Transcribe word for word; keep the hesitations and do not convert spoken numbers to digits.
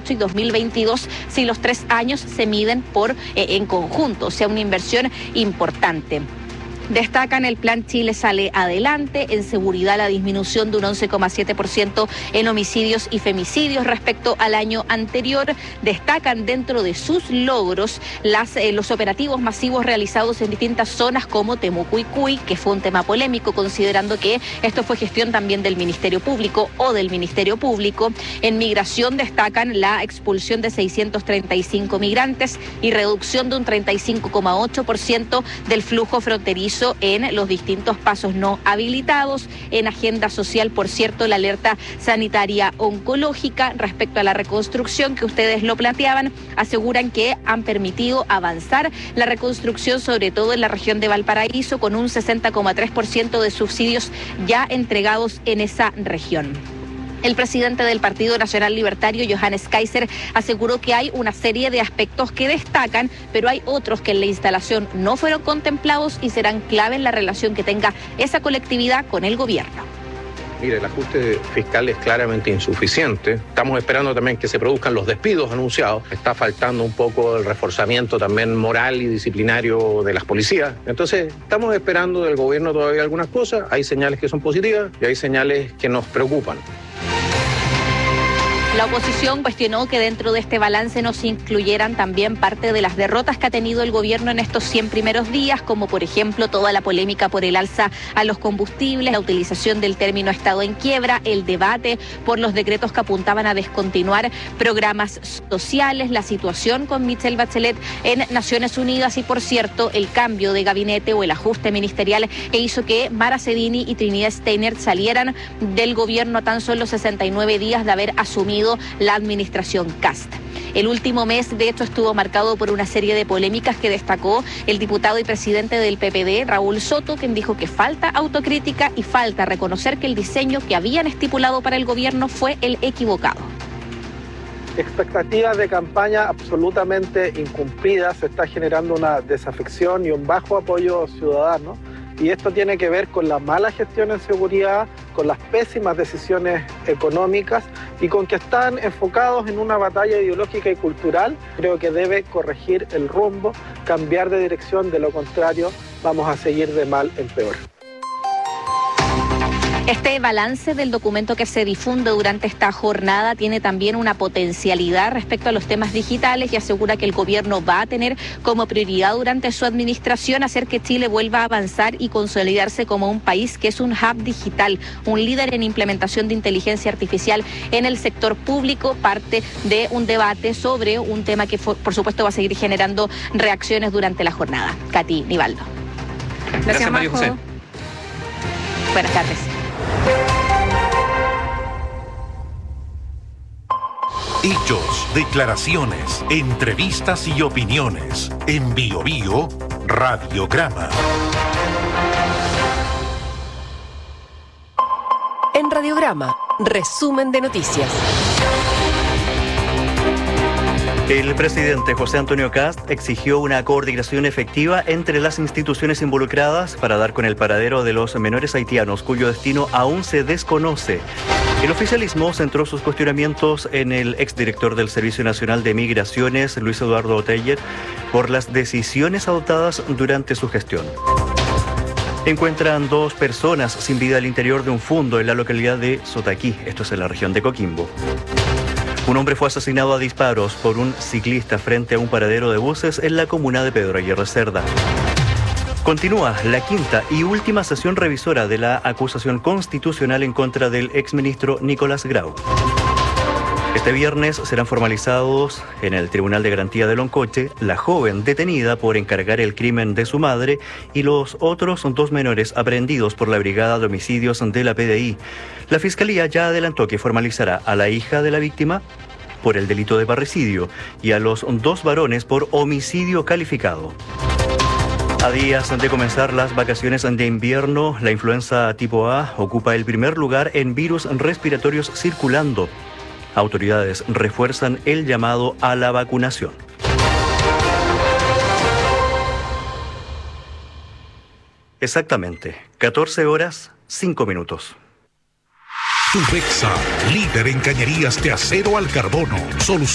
y dos mil veintidós si los tres años se miden por eh, en conjunto, o sea, una inversión importante. Destacan el plan Chile sale adelante, en seguridad la disminución de un once coma siete por ciento en homicidios y femicidios respecto al año anterior. Destacan dentro de sus logros las, eh, los operativos masivos realizados en distintas zonas como Temucuicui, que fue un tema polémico considerando que esto fue gestión también del Ministerio Público o del Ministerio Público. En migración destacan la expulsión de seiscientos treinta y cinco migrantes y reducción de un treinta y cinco coma ocho por ciento del flujo fronterizo en los distintos pasos no habilitados. En agenda social, por cierto, la alerta sanitaria oncológica respecto a la reconstrucción que ustedes lo planteaban, aseguran que han permitido avanzar la reconstrucción, sobre todo en la región de Valparaíso, con un sesenta coma tres por ciento de subsidios ya entregados en esa región. El presidente del Partido Nacional Libertario, Johannes Kaiser, aseguró que hay una serie de aspectos que destacan, pero hay otros que en la instalación no fueron contemplados y serán clave en la relación que tenga esa colectividad con el gobierno. Mire, el ajuste fiscal es claramente insuficiente. Estamos esperando también que se produzcan los despidos anunciados. Está faltando un poco el reforzamiento también moral y disciplinario de las policías. Entonces, estamos esperando del gobierno todavía algunas cosas. Hay señales que son positivas y hay señales que nos preocupan. La oposición cuestionó que dentro de este balance no se incluyeran también parte de las derrotas que ha tenido el gobierno en estos cien primeros días, como por ejemplo toda la polémica por el alza a los combustibles, la utilización del término Estado en quiebra, el debate por los decretos que apuntaban a descontinuar programas sociales, la situación con Michelle Bachelet en Naciones Unidas y, por cierto, el cambio de gabinete o el ajuste ministerial que hizo que Mara Cedini y Trinidad Steiner salieran del gobierno a tan solo sesenta y nueve días de haber asumido la administración Kast. El último mes, de hecho, estuvo marcado por una serie de polémicas que destacó el diputado y presidente del P P D, Raúl Soto, quien dijo que falta autocrítica y falta reconocer que el diseño que habían estipulado para el gobierno fue el equivocado. Expectativas de campaña absolutamente incumplidas, se está generando una desafección y un bajo apoyo ciudadano. Y esto tiene que ver con la mala gestión en seguridad, con las pésimas decisiones económicas y con que están enfocados en una batalla ideológica y cultural. Creo que debe corregir el rumbo, cambiar de dirección, de lo contrario vamos a seguir de mal en peor. Este balance del documento que se difunde durante esta jornada tiene también una potencialidad respecto a los temas digitales y asegura que el gobierno va a tener como prioridad durante su administración hacer que Chile vuelva a avanzar y consolidarse como un país que es un hub digital, un líder en implementación de inteligencia artificial en el sector público, parte de un debate sobre un tema que por supuesto va a seguir generando reacciones durante la jornada. Katy Nivaldo. Gracias, Gracias María José. Buenas tardes. Hechos, declaraciones, entrevistas y opiniones. En Bio Bio, Radiograma. En Radiograma, resumen de noticias. El presidente José Antonio Kast exigió una coordinación efectiva entre las instituciones involucradas para dar con el paradero de los menores haitianos cuyo destino aún se desconoce. El oficialismo centró sus cuestionamientos en el exdirector del Servicio Nacional de Migraciones, Luis Eduardo Teller, por las decisiones adoptadas durante su gestión. Encuentran dos personas sin vida al interior de un fundo en la localidad de Sotaquí, esto es en la región de Coquimbo. Un hombre fue asesinado a disparos por un ciclista frente a un paradero de buses en la comuna de Pedro Aguirre Cerda. Continúa la quinta y última sesión revisora de la acusación constitucional en contra del exministro Nicolás Grau. Este viernes serán formalizados en el Tribunal de Garantía de Loncoche la joven detenida por encargar el crimen de su madre y los otros dos menores aprehendidos por la Brigada de Homicidios de la P D I. La Fiscalía ya adelantó que formalizará a la hija de la víctima por el delito de parricidio y a los dos varones por homicidio calificado. A días de comenzar las vacaciones de invierno, la influenza tipo A ocupa el primer lugar en virus respiratorios circulando. Autoridades refuerzan el llamado a la vacunación. Exactamente, catorce horas, cinco minutos. Tubexa, líder en cañerías de acero al carbono. Solución